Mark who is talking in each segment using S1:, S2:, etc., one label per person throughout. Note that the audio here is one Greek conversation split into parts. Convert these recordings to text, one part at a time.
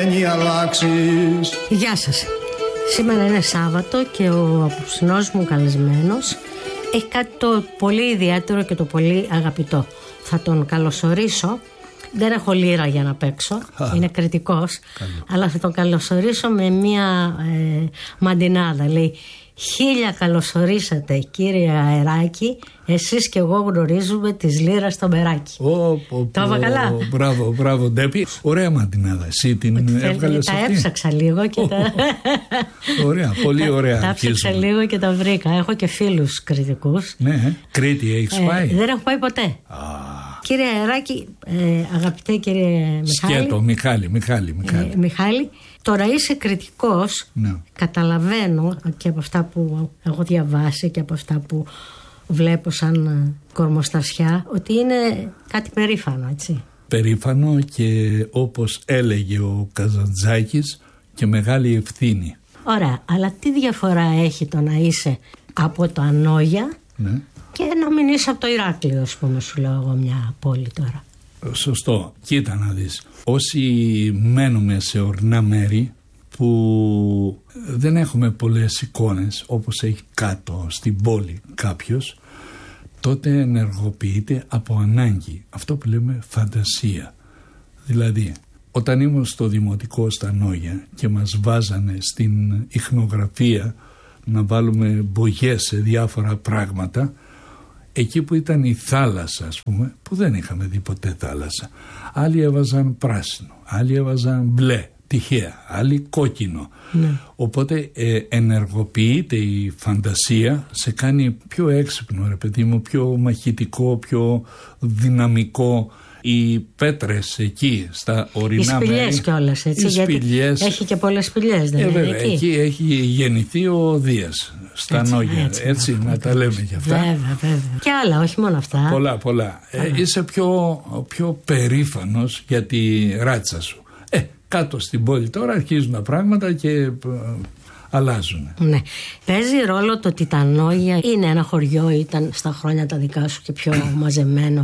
S1: σημαίνει αλλάξεις.
S2: Γεια σας. Σήμερα είναι Σάββατο και ο απόψινός μου καλεσμένος έχει κάτι το πολύ ιδιαίτερο και το πολύ αγαπητό. Θα τον καλωσορίσω. Δεν έχω λίρα για να παίξω, είναι κριτικός, αλλά θα τον καλωσορίσω με μια μαντινάδα. Λέει: 1000 καλωσορίσατε κύριε Αεράκη, εσείς και εγώ γνωρίζουμε της λίρας στο μεράκι. Το είπα καλά?
S3: Μπράβο Ντέπη. Ωραία μαντινάδα. Εσύ την έβγαλες αυτή?
S2: Τα έψαξα λίγο και τα...
S3: Ωραία, πολύ ωραία.
S2: Τα έψαξα λίγο και τα βρήκα. Έχω και φίλους κριτικούς.
S3: Ναι, Κρήτη έχεις πάει?
S2: Δεν έχω πάει ποτέ. Κύριε Αεράκη, αγαπητέ κύριε Μιχάλη.
S3: Σκέτο, Μιχάλη.
S2: Τώρα είσαι κριτικός, ναι. Καταλαβαίνω και από αυτά που έχω διαβάσει και από αυτά που βλέπω σαν κορμοστασιά ότι είναι κάτι περήφανο, έτσι.
S3: Περήφανο και όπως έλεγε ο Καζαντζάκης και μεγάλη ευθύνη.
S2: Ωραία, αλλά τι διαφορά έχει το να είσαι από το Ανόγια, ναι, και να μην είσαι από το Ηράκλειο, ας πούμε, σου λέω εγώ μια πόλη τώρα.
S3: Σωστό. Κοίτα να δεις. Όσοι μένουμε σε ορεινά μέρη που δεν έχουμε πολλές εικόνες όπως έχει κάτω στην πόλη κάποιος, τότε ενεργοποιείται από ανάγκη αυτό που λέμε φαντασία. Δηλαδή όταν ήμουν στο δημοτικό στα Νόγια και μας βάζανε στην ιχνογραφία να βάλουμε μπογιές σε διάφορα πράγματα, εκεί που ήταν η θάλασσα, ας πούμε, που δεν είχαμε δει ποτέ θάλασσα, άλλοι έβαζαν πράσινο, άλλοι έβαζαν μπλε, τυχαία, άλλοι κόκκινο. Ναι. Οπότε ενεργοποιείται η φαντασία, σε κάνει πιο έξυπνο, ρε παιδί μου, πιο μαχητικό, πιο δυναμικό. Οι πέτρες εκεί στα ορεινά μέρη. Οι
S2: σπηλιές κιόλας, έτσι.
S3: Σπηλιές.
S2: Έχει και πολλές σπηλιές, δεν είναι
S3: βέβαια, εκεί έχει γεννηθεί ο Δίας στα Νόγια. Έτσι να τα λέμε κι αυτά.
S2: Βέβαια. Και άλλα, όχι μόνο αυτά.
S3: Πολλά. Είσαι πιο περήφανος για τη ράτσα σου. Κάτω στην πόλη τώρα αρχίζουν τα πράγματα και αλλάζουν. Ναι.
S2: Παίζει ρόλο το ότι τα Νόγια είναι ένα χωριό, ήταν στα χρόνια τα δικά σου και πιο μαζεμένο.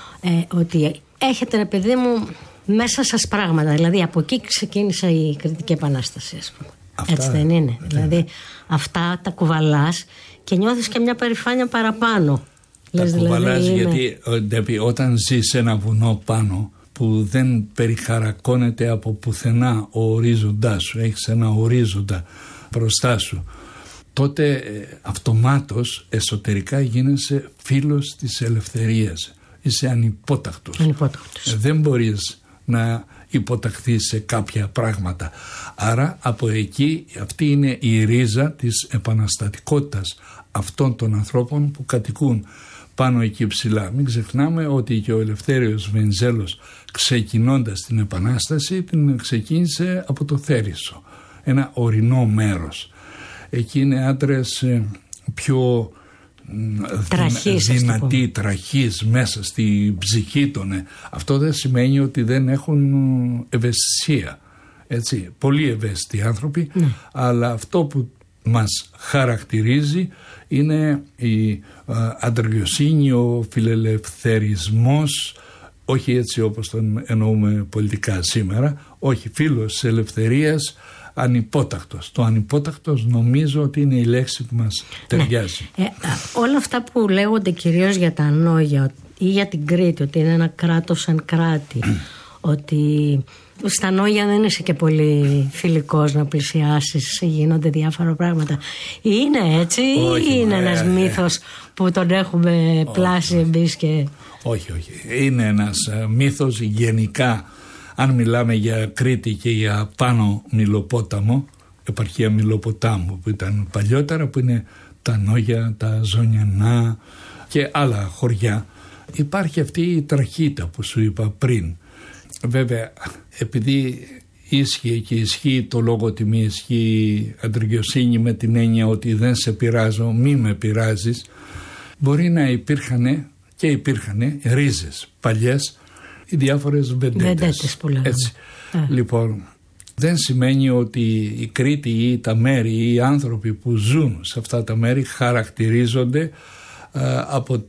S2: Ότι έχετε, ρε παιδί μου, μέσα σας πράγματα. Δηλαδή από εκεί ξεκίνησε η Κρητική Επανάσταση, ας πούμε. Έτσι δεν είναι? Δηλαδή αυτά τα κουβαλάς και νιώθεις και μια περηφάνεια παραπάνω.
S3: Τα κουβαλάς γιατί όταν ζεις σε ένα βουνό πάνω που δεν περιχαρακώνεται από πουθενά ο ορίζοντάς σου, έχεις ένα ορίζοντα μπροστά σου, τότε αυτομάτως εσωτερικά γίνεσαι φίλος της ελευθερίας. Είσαι ανυπότακτος. Δεν μπορείς να υποταχθείς σε κάποια πράγματα. Άρα από εκεί αυτή είναι η ρίζα της επαναστατικότητας αυτών των ανθρώπων που κατοικούν πάνω εκεί ψηλά. Μην ξεχνάμε ότι και ο Ελευθέριος Βενιζέλος, ξεκινώντας την Επανάσταση, την ξεκίνησε από το Θέρισο, ένα ορεινό μέρος. Εκεί είναι άντρες πιο δυνατοί, τραχείς μέσα στη ψυχή των. Αυτό δεν σημαίνει ότι δεν έχουν ευαισθησία, έτσι, πολύ ευαίσθητοι άνθρωποι, αλλά αυτό που μας χαρακτηρίζει είναι η αντρογιοσύνη, ο φιλελευθερισμός, όχι έτσι όπως τον εννοούμε πολιτικά σήμερα, όχι, φίλος της ελευθερίας, ανυπότακτος. Το ανυπότακτος νομίζω ότι είναι η λέξη που μας ταιριάζει.
S2: Όλα αυτά που λέγονται κυρίως για τα Νόγια ή για την Κρήτη, ότι είναι ένα κράτος σαν κράτη, ότι στα Νόγια δεν είσαι και πολύ φιλικός να πλησιάσεις, γίνονται διάφορα πράγματα. Είναι έτσι ή είναι ένας μύθος που τον έχουμε πλάσει εμείς και...
S3: Όχι. Είναι ένας μύθος γενικά. Αν μιλάμε για Κρήτη και για πάνω Μιλοπόταμο, επαρχία Μιλοποτάμου που ήταν παλιότερα, που είναι τα Νόγια, τα Ζωνιανά και άλλα χωριά, υπάρχει αυτή η τραχύτα που σου είπα πριν. Βέβαια, επειδή ίσχυε και ισχύει το λόγο τιμή, ισχύει αντρογιοσύνη με την έννοια ότι δεν σε πειράζω, μη με πειράζεις, μπορεί να υπήρχαν ρίζες παλιές, οι διάφορες βεντέτες
S2: που λέγαμε.
S3: Έτσι. Λοιπόν, δεν σημαίνει ότι η Κρήτη ή τα μέρη ή οι άνθρωποι που ζουν σε αυτά τα μέρη χαρακτηρίζονται από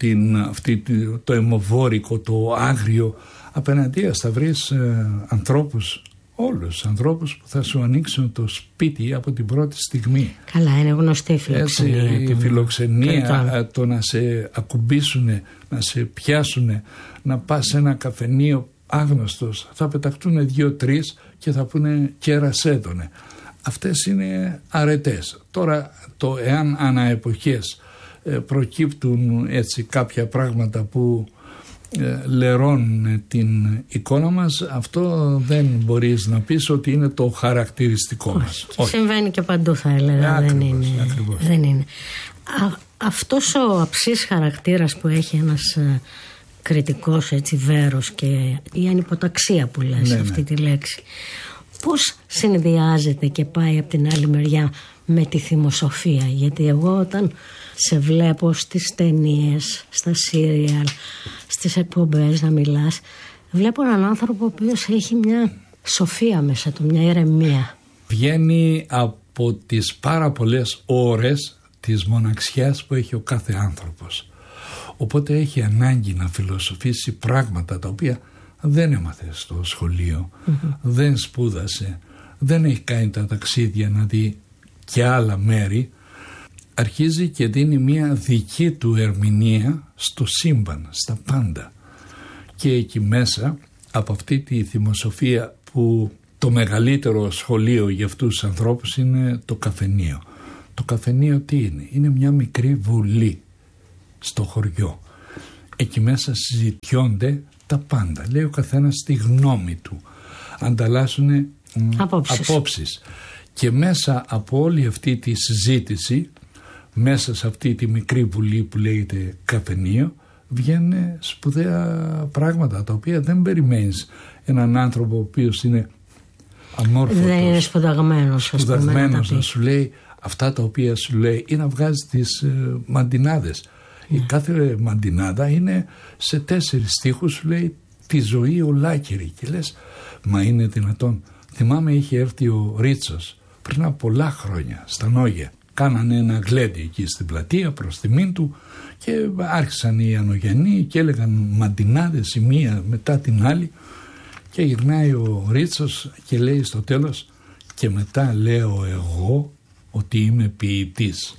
S3: το αιμοβόρικο, το άγριο. Απέναντίας θα βρεις ανθρώπους όλους τους ανθρώπους που θα σου ανοίξουν το σπίτι από την πρώτη στιγμή.
S2: Καλά, είναι γνωστή η φιλοξενία.
S3: Έτσι, η φιλοξενία, το να σε ακουμπήσουν, να σε πιάσουν, να πας σε ένα καφενείο άγνωστος, θα πεταχτούν 2-3 και θα πούνε κέρασέ τονε. Αυτές είναι αρετές. Τώρα το εάν ανά εποχές προκύπτουν έτσι κάποια πράγματα που λερώνουν την εικόνα μας, αυτό δεν μπορείς να πεις ότι είναι το χαρακτηριστικό μας.
S2: Όχι. Συμβαίνει και παντού, θα έλεγα.
S3: Ακριβώς,
S2: δεν είναι. Αυτός ο αψής χαρακτήρας που έχει ένας κριτικός, έτσι, βέρος και η ανυποταξία που λες, αυτή τη λέξη, πώς συνδυάζεται και πάει από την άλλη μεριά με τη θυμοσοφία? Γιατί εγώ όταν σε βλέπω στις ταινίες, στα σύριαλ, στις εκπομπές να μιλάς, βλέπω έναν άνθρωπο ο οποίος έχει μια σοφία μέσα του, μια ηρεμία.
S3: Βγαίνει από τις πάρα πολλές ώρες της μοναξιάς που έχει ο κάθε άνθρωπος. Οπότε έχει ανάγκη να φιλοσοφήσει πράγματα τα οποία δεν έμαθε στο σχολείο, δεν σπούδασε, δεν έχει κάνει τα ταξίδια να δει και άλλα μέρη. Αρχίζει και δίνει μια δική του ερμηνεία στο σύμπαν, στα πάντα. Και εκεί μέσα, από αυτή τη θυμοσοφία που το μεγαλύτερο σχολείο για αυτούς τους ανθρώπους είναι το καφενείο. Το καφενείο τι είναι? Είναι μια μικρή βουλή στο χωριό. Εκεί μέσα συζητιώνται τα πάντα. Λέει ο καθένας τη γνώμη του. Ανταλλάσσουν απόψεις. Και μέσα από όλη αυτή τη συζήτηση, μέσα σε αυτή τη μικρή βουλή που λέγεται καφενείο, βγαίνουν σπουδαία πράγματα τα οποία δεν περιμένεις έναν άνθρωπο ο οποίος είναι αμόρφωτος,
S2: δεν είναι σπουδαγμένος
S3: να σου λέει αυτά τα οποία σου λέει ή να βγάζει τις μαντινάδες. Η κάθε μαντινάδα είναι σε 4 στίχους, σου λέει τη ζωή ολάκερη και λες μα είναι δυνατόν? Θυμάμαι είχε έρθει ο Ρίτσος πριν από πολλά χρόνια στα Νόγια. Κάνανε ένα γλέντι εκεί στην πλατεία προς τιμήν του και άρχισαν οι Ανογιανοί και έλεγαν μαντινάδες η μία μετά την άλλη και γυρνάει ο Ρίτσος και λέει στο τέλος και μετά λέω εγώ ότι είμαι ποιητής.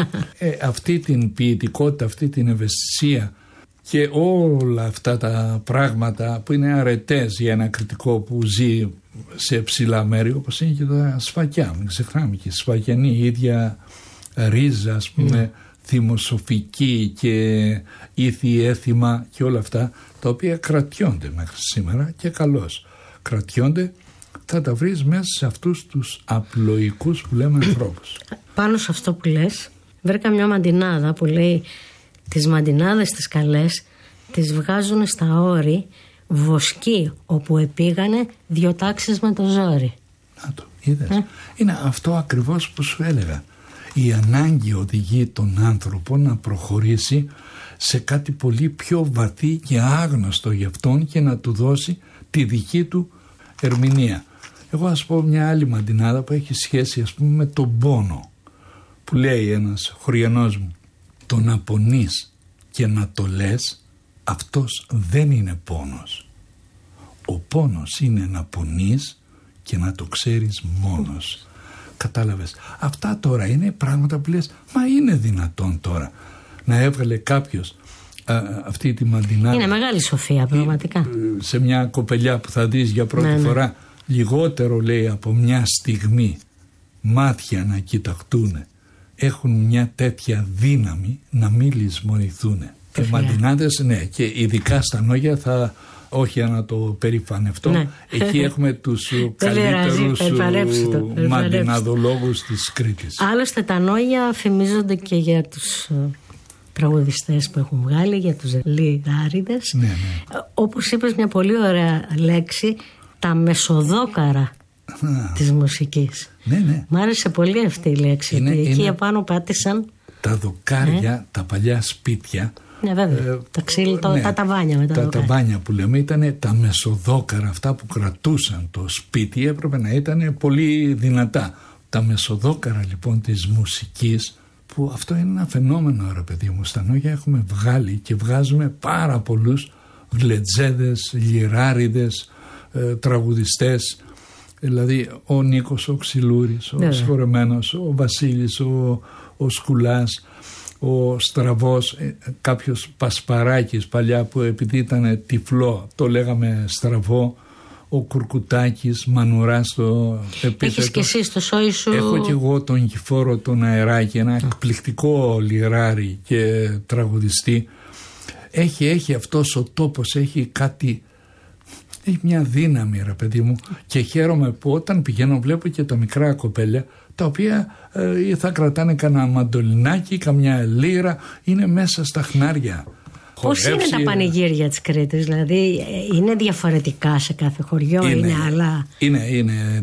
S3: Αυτή την ποιητικότητα, αυτή την ευαισθησία και όλα αυτά τα πράγματα που είναι αρετές για ένα κριτικό που ζει σε ψηλά μέρη, όπως είναι και τα σφακιά, μην ξεχνάμε, και οι σφακιανοί η ίδια ρίζα, ας πούμε, θυμοσοφική και ήθη έθιμα και όλα αυτά τα οποία κρατιόνται μέχρι σήμερα και καλώς κρατιόνται. Θα τα βρεις μέσα σε αυτούς τους απλοϊκούς που λέμε ανθρώπους. Πάνω
S2: σε αυτό που λες βρήκα μια μαντινάδα που λέει τις μαντινάδες τις καλές τις βγάζουν στα όρη βοσκοί όπου επήγανε 2 τάξεις με το ζόρι.
S3: Να το είδες. Είναι αυτό ακριβώς που σου έλεγα. Η ανάγκη οδηγεί τον άνθρωπο να προχωρήσει σε κάτι πολύ πιο βαθύ και άγνωστο για αυτόν και να του δώσει τη δική του ερμηνεία. Εγώ ας πω μια άλλη μαντινάδα που έχει σχέση, ας πούμε, με τον πόνο, που λέει ένας χωριανός μου, το να πονείς και να το λες, αυτός δεν είναι πόνος. Ο πόνος είναι να πονείς και να το ξέρεις μόνος. Κατάλαβες? Αυτά τώρα είναι πράγματα που λες, μα είναι δυνατόν τώρα να έβγαλε κάποιος αυτή τη μαντινάδα?
S2: Είναι μεγάλη σοφία πραγματικά.
S3: Σε μια κοπελιά που θα δεις για πρώτη φορά, λιγότερο λέει από μια στιγμή μάτια να κοιταχτούν, έχουν μια τέτοια δύναμη να μην λησμονηθούν. Και μαντινάδες, ναι, και ειδικά στα Νόγια θα... Όχι να το περηφανευτώ, εκεί έχουμε τους καλύτερους μαντιναδολόγους της Κρήτης.
S2: Άλλωστε τα Νόγια φημίζονται και για τους τραγουδιστές που έχουν βγάλει, για τους λιράριδες. Όπως είπες μια πολύ ωραία λέξη, τα μεσοδόκαρα της μουσικής. Μ' άρεσε πολύ αυτή η λέξη. Εκεί επάνω πάτησαν
S3: τα δοκάρια, τα παλιά σπίτια.
S2: Ναι, βέβαια. Τα ξύλια, τα ταβάνια με τα δοκάρια.
S3: Τα ταβάνια που λέμε ήταν τα μεσοδόκαρα, αυτά που κρατούσαν το σπίτι, έπρεπε να ήταν πολύ δυνατά. Τα μεσοδόκαρα λοιπόν της μουσικής, που αυτό είναι ένα φαινόμενο, ρε παιδί μου. Στα Νόγια έχουμε βγάλει και βγάζουμε πάρα πολλούς γλετζέδες, λιράριδες, τραγουδιστές Δηλαδή ο Νίκος ο Ξυλούρης, ο Συγχωρεμένος, ο Βασίλης, ο Σκουλάς, ο Στραβός, κάποιος Πασπαράκης παλιά που επειδή ήταν τυφλό το λέγαμε Στραβό, ο Κουρκουτάκης, Μανουράς το επίθετο.
S2: Έχεις και εσύ στο σόι σου.
S3: Έχω και εγώ τον Κηφόρο τον Αεράκη, ένα εκπληκτικό λιράρι και τραγουδιστή. Έχει αυτός ο τόπος, έχει κάτι, έχει μια δύναμη ρε παιδί μου, και χαίρομαι που όταν πηγαίνω βλέπω και τα μικρά κοπέλια τα οποία θα κρατάνε κανένα μαντολινάκι, καμιά λύρα, είναι μέσα στα χνάρια.
S2: Πώς είναι τα πανηγύρια της Κρήτης, δηλαδή είναι διαφορετικά σε κάθε χωριό, είναι άλλα?
S3: Είναι.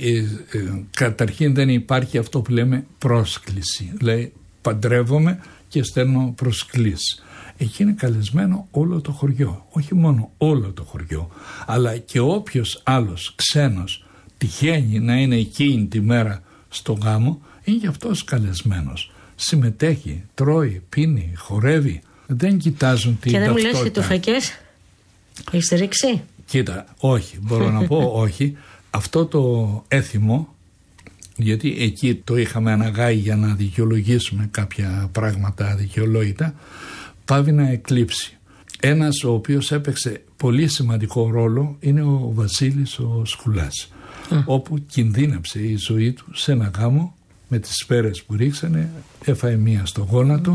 S3: Καταρχήν δεν υπάρχει αυτό που λέμε πρόσκληση. Δηλαδή παντρεύομαι και στέλνω προσκλήσεις. Εκεί είναι καλεσμένο όλο το χωριό, όχι μόνο όλο το χωριό, αλλά και όποιος άλλος ξένος τυχαίνει να είναι εκείνη τη μέρα στο γάμο, είναι και αυτός καλεσμένος. Συμμετέχει, τρώει, πίνει, χορεύει. Δεν κοιτάζουν την ταυτότητα.
S2: Και δεν μου λες και τουφεκές, έχεις ρίξει?
S3: Κοίτα, όχι, μπορώ να πω όχι. Αυτό το έθιμο, γιατί εκεί το είχαμε αναγάγει για να δικαιολογήσουμε κάποια πράγματα αδικαιολόγητα, πάβει να εκλείψει. Ένας ο οποίος έπαιξε πολύ σημαντικό ρόλο είναι ο Βασίλης ο Σκουλάς, όπου κινδύνεψε η ζωή του σε ένα γάμο με τις σφαίρες που ρίξανε, έφαε μία στο γόνατο,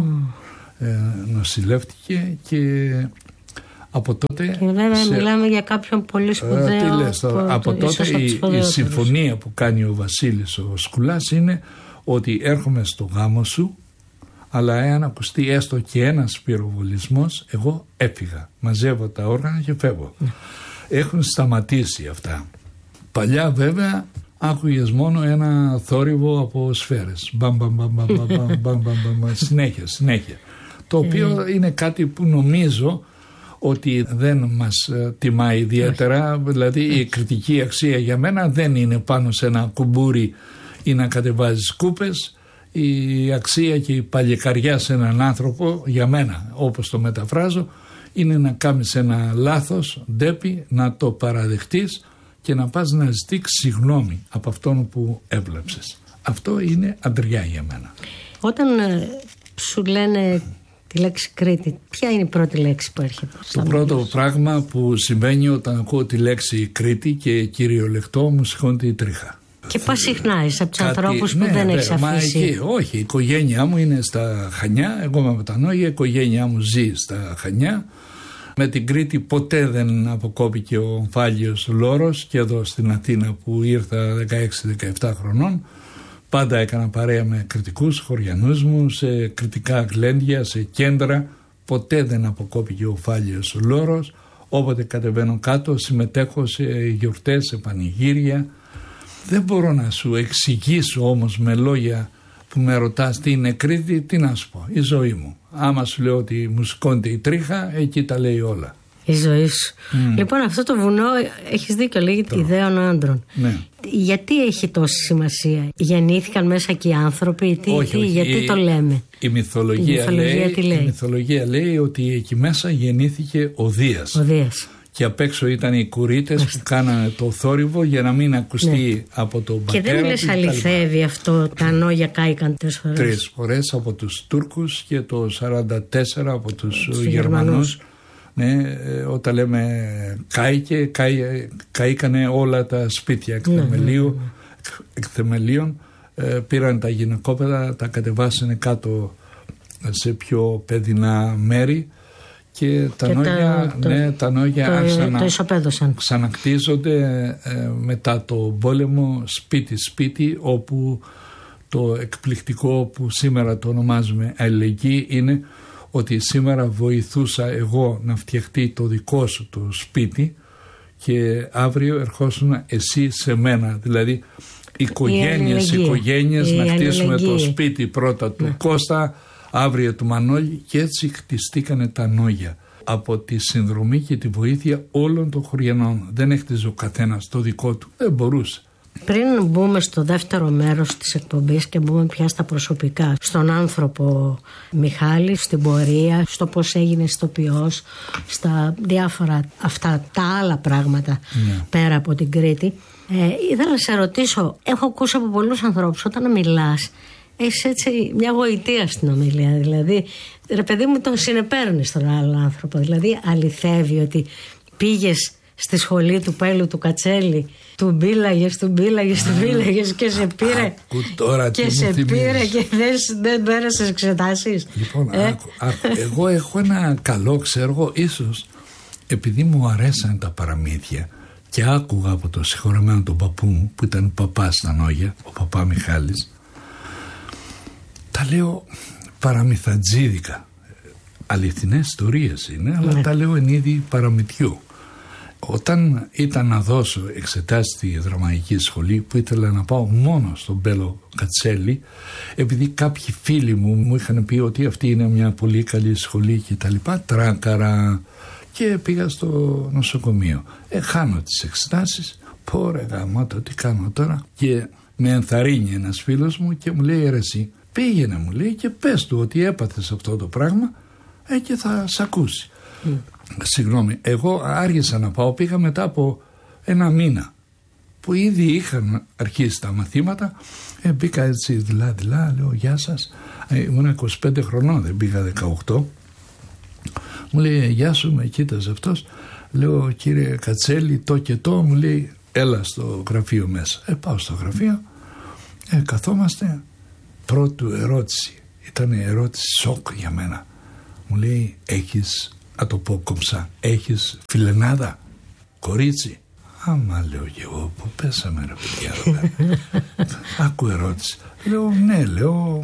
S3: νοσηλεύτηκε και από τότε...
S2: Και βέβαια μιλάμε για κάποιον πολύ σπουδαίο.
S3: Τι λες τώρα, από τότε η συμφωνία που κάνει ο Βασίλης ο Σκουλάς είναι ότι έρχομαι στο γάμο σου, αλλά εάν ακουστεί έστω και ένας πυροβολισμός, εγώ έφυγα, μαζεύω τα όργανα και φεύγω. Έχουν σταματήσει αυτά. Παλιά βέβαια άκουγες μόνο ένα θόρυβο από σφαίρες, συνέχεια. Το οποίο είναι κάτι που νομίζω ότι δεν μας τιμά ιδιαίτερα. Δηλαδή η κριτική αξία για μένα δεν είναι πάνω σε ένα κουμπούρι ή να κατεβάζεις κούπες. Η αξία και η παλικαριά σε έναν άνθρωπο, για μένα όπως το μεταφράζω, είναι να κάνεις ένα λάθος, ντέπι, να το παραδεχτείς και να πας να ζητήσεις συγγνώμη από αυτόν που έβλεψες. Αυτό είναι αντριά για μένα.
S2: Όταν σου λένε τη λέξη Κρήτη, ποια είναι η πρώτη λέξη που έρχεται?
S3: Το πρώτο πράγμα που συμβαίνει όταν ακούω τη λέξη Κρήτη και κυριολεκτό, μου σηκώνεται η τρίχα.
S2: Και πας συχνά από τους ανθρώπους που δεν έχεις αφήσει?
S3: Εκεί, όχι, η οικογένειά μου είναι στα Χανιά, εγώ είμαι από τα Νόγια, η οικογένειά μου ζει στα Χανιά. Με την Κρήτη ποτέ δεν αποκόπηκε ο ομφάλιος λόρος, και εδώ στην Αθήνα που ήρθα 16-17 χρονών πάντα έκανα παρέα με κριτικούς χωριανούς μου, σε κριτικά γλέντια, σε κέντρα. Ποτέ δεν αποκόπηκε ο ομφάλιος λόρος. Όποτε κατεβαίνω κάτω συμμετέχω σε γιορτές, σε πανηγύρια. Δεν μπορώ να σου εξηγήσω όμως με λόγια που με ρωτάς τι είναι Κρήτη, τι να σου πω, η ζωή μου. Άμα σου λέω ότι μου σηκώνεται η τρίχα, εκεί τα λέει όλα.
S2: Η ζωή σου. Λοιπόν, αυτό το βουνό, έχεις δίκιο, λέγεται ιδέων άντρων.
S3: Ναι.
S2: Γιατί έχει τόση σημασία? Γεννήθηκαν μέσα και οι άνθρωποι? Γιατί το λέμε?
S3: Η μυθολογία λέει ότι εκεί μέσα γεννήθηκε ο Δίας. Και απ' έξω ήταν οι κουρίτες που κάνανε το θόρυβο για να μην ακουστεί από τον πατέρα.
S2: Και δεν μου λες αληθεύει αυτό? Τα Νόγια κάηκαν 3 φορές.
S3: 3 φορές από τους Τούρκους και το 44 από τους Γερμανούς. Ναι, όταν λέμε καήκανε όλα τα σπίτια εκ θεμελίων. Πήραν τα γυναικόπαιδα, τα κατεβάσανε κάτω σε πιο παιδινά μέρη. Και τα Νόγια άρχισαν να ξανακτίζονται μετά το πόλεμο σπίτι-σπίτι, όπου το εκπληκτικό που σήμερα το ονομάζουμε αλληλεγγύη είναι ότι σήμερα βοηθούσα εγώ να φτιαχτεί το δικό σου το σπίτι και αύριο ερχόσουν εσύ σε μένα. Δηλαδή οικογένειες να χτίσουμε το σπίτι πρώτα του Κώστα, αύριο του Μανώλη, και έτσι χτιστήκανε τα Νόγια από τη συνδρομή και τη βοήθεια όλων των χωριανών. Δεν έχτιζε ο καθένας το δικό του, δεν μπορούσε.
S2: Πριν μπούμε στο δεύτερο μέρος της εκπομπής και μπούμε πια στα προσωπικά, στον άνθρωπο Μιχάλη, στην πορεία, στο πώς έγινε ηθοποιός, στα διάφορα αυτά τα άλλα πράγματα πέρα από την Κρήτη, Ήθελα να σε ρωτήσω, έχω ακούσει από πολλούς ανθρώπους όταν μιλάς, έχεις έτσι μια γοητεία στην ομιλία. Δηλαδή, ρε παιδί μου, τον συνεπέρνεις τον άλλο άνθρωπο. Δηλαδή, αληθεύει ότι πήγες στη σχολή του Πέλου του Κατσέλη, του μπίλαγες και σε πήρε. Και σε πήρε και δεν πέρασες εξετάσεις.
S3: Λοιπόν, εγώ έχω ένα καλό, ξέρω, ίσως επειδή μου αρέσαν τα παραμύθια και άκουγα από το συγχωρεμένο τον παππού μου, που ήταν παπάς στα Νόγια, ο παπά Μιχάλης, τα λέω παραμυθατζίδικα. Αληθινές ιστορίες είναι, αλλά τα λέω εν είδη παραμυθιού. Όταν ήταν να δώσω εξετάσεις στη δραματική σχολή, που ήθελα να πάω μόνο στον Πέλο Κατσέλη, επειδή κάποιοι φίλοι μου είχαν πει ότι αυτή είναι μια πολύ καλή σχολή και τα λοιπά, τράκαρα, και πήγα στο νοσοκομείο. Χάνω τις εξετάσεις, πω ρε γαμώτο, τι κάνω τώρα? Και με ενθαρρύνει ένας φίλος μου και μου λέει, ρε εσύ, πήγαινε, μου λέει, και πες του ότι έπαθες αυτό το πράγμα και θα σ' ακούσει. Συγγνώμη, εγώ άργησα να πάω, πήγα μετά από ένα μήνα που ήδη είχαν αρχίσει τα μαθήματα. Μπήκα έτσι δειλά, λέω γεια σας, ήμουν 25 χρονών, δεν πήγα 18. Μου λέει γεια σου, με κοίταζε αυτός, λέω κύριε Κατσέλη το και το, μου λέει έλα στο γραφείο μέσα. Πάω στο γραφείο, καθόμαστε, πρώτη ερώτηση, ήταν ερώτηση σοκ για μένα. Μου λέει έχεις, να το πω κομψά, έχεις φιλενάδα, κορίτσι? Άμα, λέω και εγώ, που πέσαμε ρε παιδιά εδώ πέρα. Άκου ερώτηση. Λέω ναι, λέω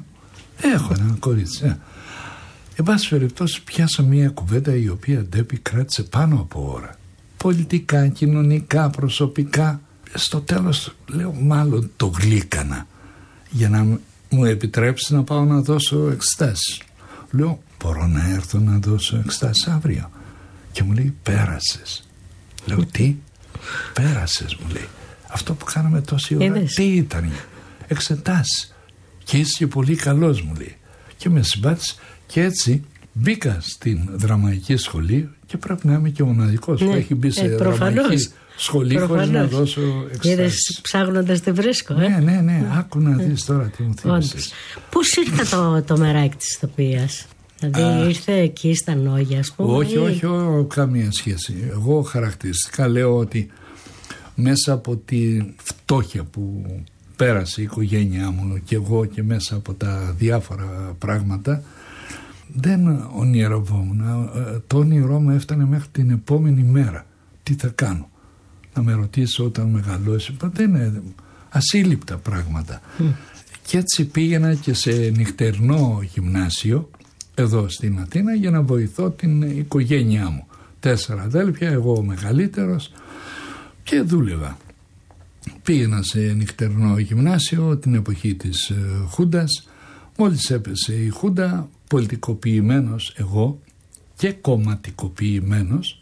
S3: έχω ένα κορίτσι. Εν πάση περιπτώσει πιάσα μια κουβέντα η οποία ντέπη κράτησε πάνω από ώρα. Πολιτικά, κοινωνικά, προσωπικά. Στο τέλος λέω μάλλον το γλύκανα για να μου επιτρέψει να πάω να δώσω εξετάσεις. Λέω μπορώ να έρθω να δώσω εξετάσεις αύριο? Και μου λέει πέρασες. Λέω τι? Πέρασες, μου λέει. Αυτό που κάναμε τόση ώρα τι ήταν? Εξετάσεις. Και είσαι και πολύ καλός, μου λέει. Και με συμπάθησε. Και έτσι μπήκα στην δραματική σχολή και πρέπει να είμαι και ο μοναδικός που έχει μπει σε δραματική σχολή χωρίς να δώσω εξετάσεις.
S2: Είδες ψάχνοντας τη βρίσκω.
S3: Ναι, άκου να δεις τώρα τι μου θύμισες.
S2: Πώς ήρθε το μεράκι της ηθοποιίας? Δηλαδή ήρθε εκεί στα Νόγια, ας πούμε?
S3: Όχι, καμία σχέση. Εγώ χαρακτηριστικά λέω ότι μέσα από τη φτώχεια που πέρασε η οικογένειά μου και εγώ και μέσα από τα διάφορα πράγματα δεν ονειρευόμουν. Το όνειρό μου έφτανε μέχρι την επόμενη μέρα. Τι θα κάνω? Να με ρωτήσω όταν μεγαλώσει? Δεν είναι ασύλληπτα πράγματα. Και έτσι πήγαινα και σε νυχτερινό γυμνάσιο εδώ στην Αθήνα για να βοηθώ την οικογένειά μου. 4 αδέλφια, εγώ ο μεγαλύτερος, και δούλευα. Πήγαινα σε νυχτερινό γυμνάσιο την εποχή της Χούντας. Μόλις έπεσε η Χούντα, πολιτικοποιημένος εγώ και κομματικοποιημένος,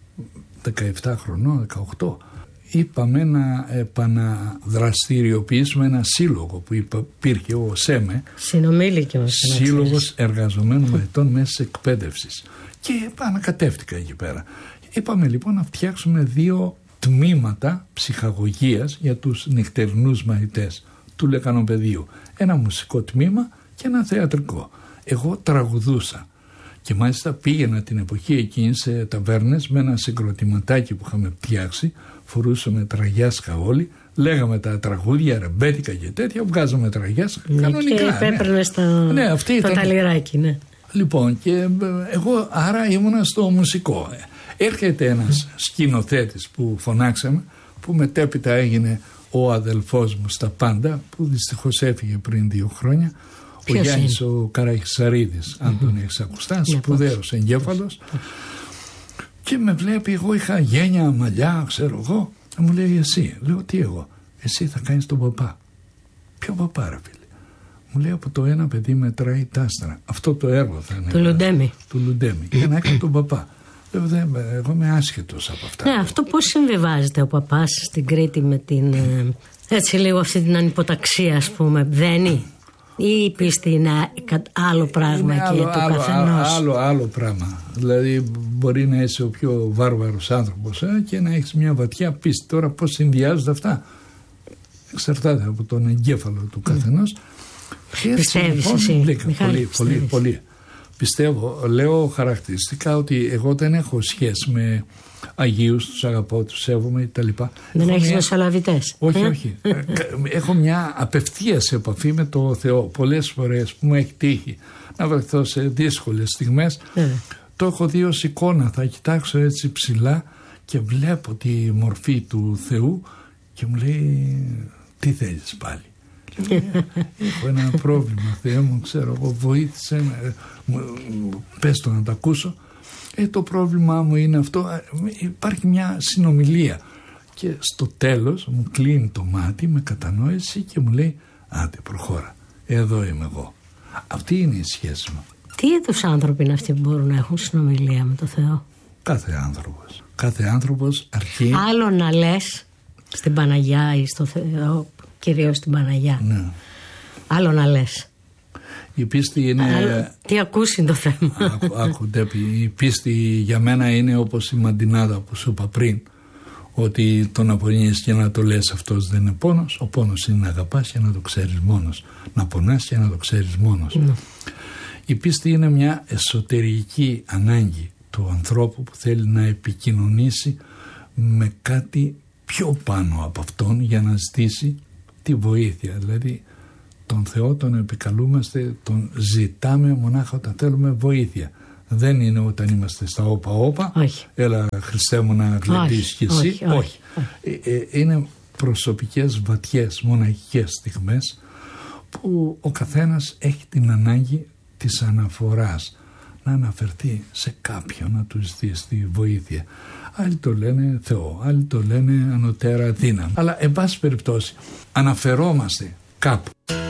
S3: 17 χρονών, 18, είπαμε να επαναδραστηριοποιήσουμε ένα σύλλογο που υπήρχε, ο ΣΕΜΕ, Σύλλογος Εργαζομένων Μαθητών Μέσης Εκπαίδευσης, και ανακατεύτηκα εκεί πέρα. Είπαμε λοιπόν να φτιάξουμε 2 τμήματα ψυχαγωγίας για τους νυχτερινούς μαθητές του Λεκανοπεδίου. Ένα μουσικό τμήμα και ένα θεατρικό. Εγώ τραγουδούσα και μάλιστα πήγαινα την εποχή εκείνη σε ταβέρνες με ένα συγκροτηματάκι που είχαμε φτιάξει, φορούσαμε τραγιάσκα όλοι, λέγαμε τα τραγούδια, ρεμπέτικα και τέτοια, βγάζαμε τραγιάσκα κανονικά.
S2: Και έπαιρνες το ταλιράκι, ναι.
S3: Λοιπόν, και εγώ άρα ήμουνα στο μουσικό. Έρχεται ένας σκηνοθέτης που φωνάξαμε, που μετέπειτα έγινε ο αδελφός μου στα πάντα, που δυστυχώς έφυγε πριν 2 χρόνια. Ο Γιάννης ο Καραχισαρίδης, αν τον έχεις ακουστά, σπουδαίος εγκέφαλος. Και με βλέπει, εγώ είχα γένια, μαλλιά, ξέρω εγώ. Μου λέει εσύ. Λέω τι εγώ? Εσύ θα κάνεις τον παπά. Ποιο παπά ρε φίλε? Μου λέει από το ένα παιδί μετράει τα άστρα. Αυτό το έργο θα είναι. Του Λουντέμι. Για να έκανε τον παπά. Λέω εγώ είμαι άσχετος από αυτά.
S2: Ναι, αυτό πώς συμβιβάζεται ο παπάς στην Κρήτη με την έτσι λίγο αυτή την ανυποταξία, ας πούμε? Δένει? Ή η πίστη είναι άλλο πράγμα και του καθενός?
S3: Άλλο πράγμα. Δηλαδή μπορεί να είσαι ο πιο βάρβαρος άνθρωπος και να έχεις μια βαθιά πίστη. Τώρα πώς συνδυάζονται αυτά εξαρτάται από τον εγκέφαλο του καθενός.
S2: Πιστεύεις εσύ, Μιχάλη?
S3: Πολύ. Πιστεύω, λέω χαρακτηριστικά ότι εγώ δεν έχω σχέση με Αγίους, τους αγαπώ, τους σέβομαι κτλ.
S2: Δεν έχεις μεσολαβητές?
S3: Όχι. Έχω μια απευθείας επαφή με το Θεό. Πολλές φορές που μου έχει τύχει να βρεθώ σε δύσκολες στιγμές, το έχω δει ως εικόνα. Θα κοιτάξω έτσι ψηλά και βλέπω τη μορφή του Θεού και μου λέει, τι θέλεις πάλι? Έχω ένα πρόβλημα, Θεέ μου, ξέρω εγώ, βοήθησε, πες το να το ακούσω. Το πρόβλημά μου είναι αυτό. Υπάρχει μια συνομιλία και στο τέλος μου κλείνει το μάτι με κατανόηση και μου λέει, άντε προχώρα, εδώ είμαι εγώ. Αυτή είναι η σχέση μου.
S2: Τι είδους άνθρωποι είναι αυτοί που μπορούν να έχουν συνομιλία με το Θεό?
S3: Κάθε άνθρωπος αρκεί.
S2: Άλλο να λες στην Παναγιά ή στο Θεό, κυρίως στην Παναγιά.
S3: Ναι.
S2: Άλλο να λες.
S3: Η πίστη είναι...
S2: Τι ακούς είναι το θέμα.
S3: Άκου, η πίστη για μένα είναι όπως η μαντινάδα που σου είπα πριν, ότι το να πονείς και να το λες αυτός δεν είναι πόνος. Ο πόνος είναι να αγαπάς και να το ξέρεις μόνος, να πονάς και να το ξέρεις μόνος. Η πίστη είναι μια εσωτερική ανάγκη του ανθρώπου που θέλει να επικοινωνήσει με κάτι πιο πάνω από αυτόν για να ζητήσει τη βοήθεια. Δηλαδή τον Θεό τον επικαλούμαστε, τον ζητάμε μονάχα όταν θέλουμε βοήθεια. Δεν είναι όταν είμαστε στα όπα-όπα, έλα Χριστέ μου να γλεντήσεις κι εσύ. Όχι. Είναι προσωπικές, βαθιές, μοναχικές στιγμές που ο καθένας έχει την ανάγκη της αναφοράς, να αναφερθεί σε κάποιον, να του ζητήσει τη βοήθεια. Άλλοι το λένε Θεό, άλλοι το λένε ανωτέρα δύναμη. Αλλά εν πάση περιπτώσει αναφερόμαστε κάπου.